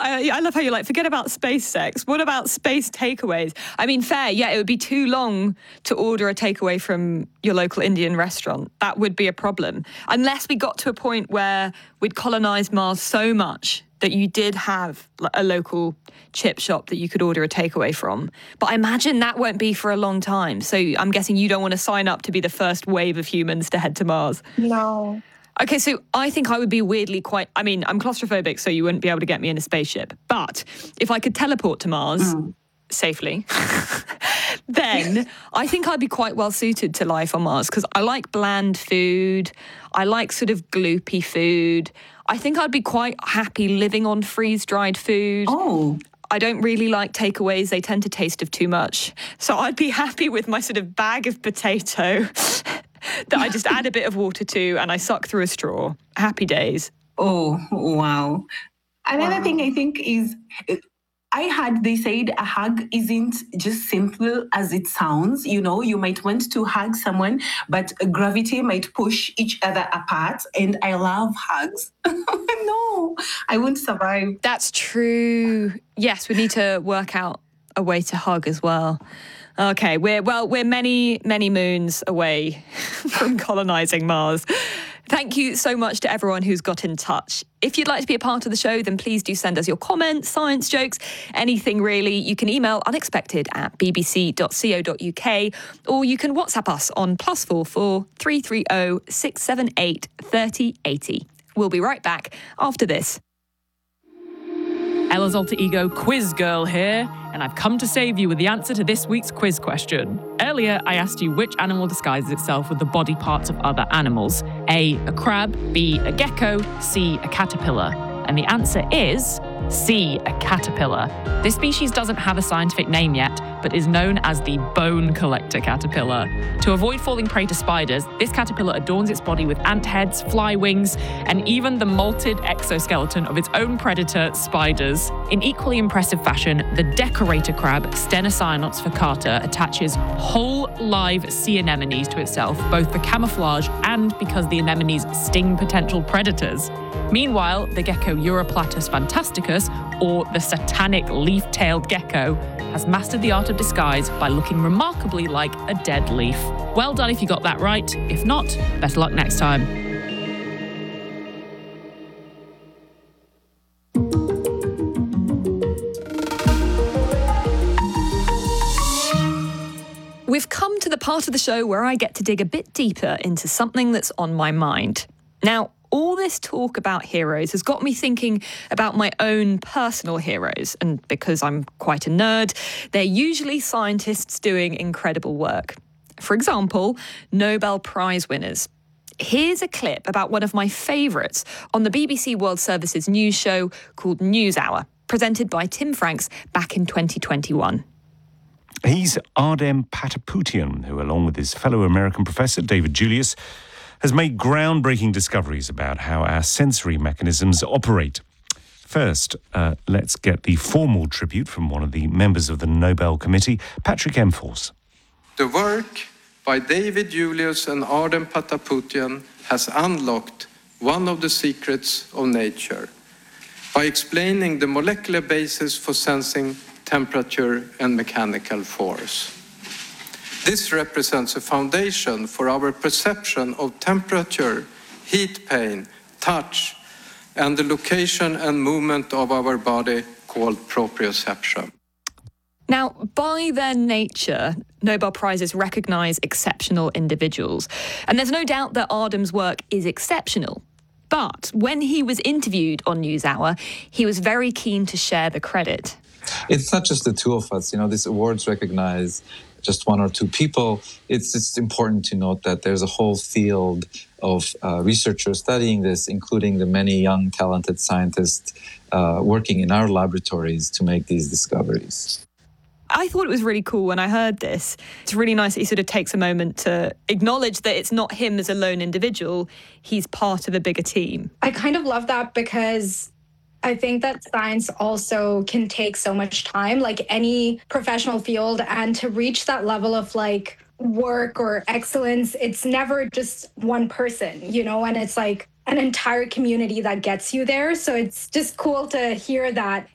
I love how you're like, forget about space sex. What about space takeaways? I mean, fair, yeah, it would be too long to order a takeaway from your local Indian restaurant. That would be a problem. Unless we got to a point where we'd colonized Mars so much that you did have a local chip shop that you could order a takeaway from. But I imagine that won't be for a long time. So I'm guessing you don't want to sign up to be the first wave of humans to head to Mars. No. Okay, so I think I would be weirdly I'm claustrophobic, so you wouldn't be able to get me in a spaceship. But if I could teleport to Mars safely, then I think I'd be quite well suited to life on Mars because I like bland food. I like sort of gloopy food. I think I'd be quite happy living on freeze-dried food. Oh. I don't really like takeaways. They tend to taste of too much. So I'd be happy with my sort of bag of potato that I just add a bit of water to and I suck through a straw. Happy days. Oh, wow. Another thing I think is, they said a hug isn't just simple as it sounds. You know, you might want to hug someone, but gravity might push each other apart. And I love hugs. No, I won't survive. That's true. Yes, we need to work out a way to hug as well. Okay, we're many, many moons away from colonizing Mars. Thank you so much to everyone who's got in touch. If you'd like to be a part of the show, then please do send us your comments, science jokes, anything really. You can email unexpected@bbc.co.uk or you can WhatsApp us on +44 330 678 3080. We'll be right back after this. Ella's alter ego Quiz Girl here, and I've come to save you with the answer to this week's quiz question. Earlier, I asked you which animal disguises itself with the body parts of other animals. A crab, B, a gecko, C, a caterpillar. And the answer is C, a caterpillar. This species doesn't have a scientific name yet, but is known as the bone collector caterpillar. To avoid falling prey to spiders, this caterpillar adorns its body with ant heads, fly wings, and even the molted exoskeleton of its own predator, spiders. In equally impressive fashion, the decorator crab, Stenocynops facata, attaches whole live sea anemones to itself, both for camouflage and because the anemones sting potential predators. Meanwhile, the gecko Uroplatus fantasticus, or the satanic leaf-tailed gecko, has mastered the art of disguise by looking remarkably like a dead leaf. Well done if you got that right. If not, better luck next time. We've come to the part of the show where I get to dig a bit deeper into something that's on my mind. Now, all this talk about heroes has got me thinking about my own personal heroes. And because I'm quite a nerd, they're usually scientists doing incredible work. For example, Nobel Prize winners. Here's a clip about one of my favourites on the BBC World Service's news show called NewsHour, presented by Tim Franks back in 2021. He's Ardem Patapoutian, who, along with his fellow American professor David Julius, has made groundbreaking discoveries about how our sensory mechanisms operate. First, let's get the formal tribute from one of the members of the Nobel Committee, Patrick Emfors. The work by David Julius and Ardem Patapoutian has unlocked one of the secrets of nature by explaining the molecular basis for sensing temperature and mechanical force. This represents a foundation for our perception of temperature, heat pain, touch, and the location and movement of our body called proprioception. Now, by their nature, Nobel Prizes recognise exceptional individuals. And there's no doubt that Ardem's work is exceptional. But when he was interviewed on NewsHour, he was very keen to share the credit. It's not just the two of us. You know, these awards recognize just one or two people. It's important to note that there's a whole field of researchers studying this, including the many young, talented scientists working in our laboratories to make these discoveries. I thought it was really cool when I heard this. It's really nice that he sort of takes a moment to acknowledge that it's not him as a lone individual. He's part of a bigger team. I kind of love that because I think that science also can take so much time, like any professional field, and to reach that level of like work or excellence, it's never just one person, you know, and it's like an entire community that gets you there. So it's just cool to hear that